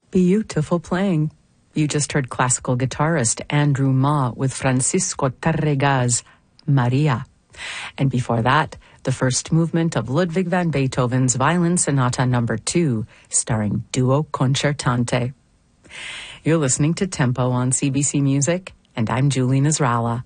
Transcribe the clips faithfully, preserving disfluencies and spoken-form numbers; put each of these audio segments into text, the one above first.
Beautiful playing. You just heard classical guitarist Andrew Ma with Francisco Tárrega's Maria. And before that, the first movement of Ludwig van Beethoven's Violin Sonata Number two, starring Duo Concertante. You're listening to Tempo on C B C Music, and I'm Julie Nasrallah.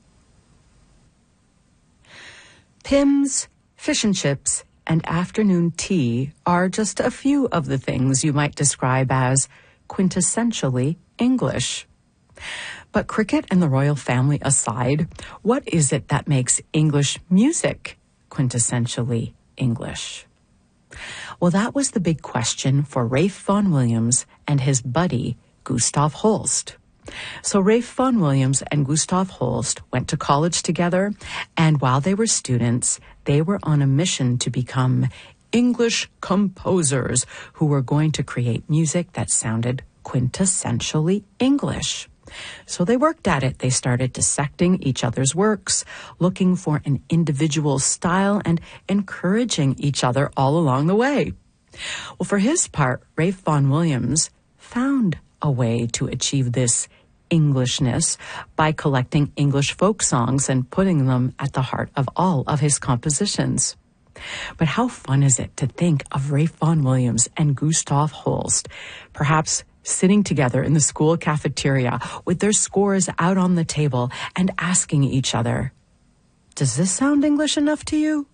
P I Ms, fish and chips, and afternoon tea are just a few of the things you might describe as quintessentially English. But cricket and the royal family aside, what is it that makes English music quintessentially English? Well, that was the big question for Ralph Vaughan Williams and his buddy, Gustav Holst. So Ralph Vaughan Williams and Gustav Holst went to college together, and while they were students, they were on a mission to become English composers who were going to create music that sounded quintessentially English. So they worked at it. They started dissecting each other's works, looking for an individual style, and encouraging each other all along the way. Well, for his part, Ralph Vaughan Williams found a way to achieve this Englishness by collecting English folk songs and putting them at the heart of all of his compositions. But how fun is it to think of Ralph Vaughan Williams and Gustav Holst, perhaps sitting together in the school cafeteria with their scores out on the table and asking each other, "Does this sound English enough to you?"